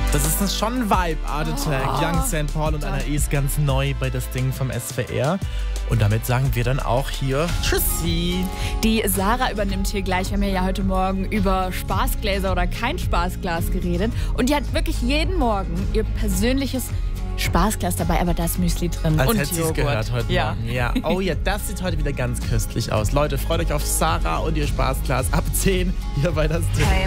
Das ist schon ein Vibe, Art Attack, Young St. Paul und Anais ganz neu bei das Ding vom SWR. Und damit sagen wir dann auch hier Tschüssi. Die Sarah übernimmt hier gleich. Wir haben ja heute Morgen über Spaßgläser oder kein Spaßglas geredet. Und die hat wirklich jeden Morgen ihr persönliches Spaßglas dabei, aber da ist Müsli drin. Als und hätte sie es Joghurt. gehört heute Morgen. Ja. Oh ja, das sieht heute wieder ganz köstlich aus. Leute, freut euch auf Sarah und ihr Spaßglas ab 10 hier bei das Ding.